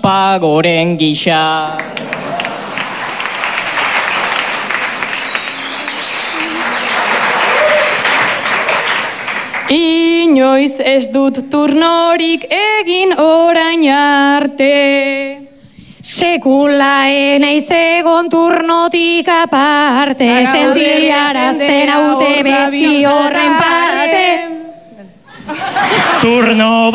pagoren gisa. Inoiz ez dut turnorik egin orain arte. Sekula enaiz egon turnotik aparte, sentiarazten haute beti horren parte. Turno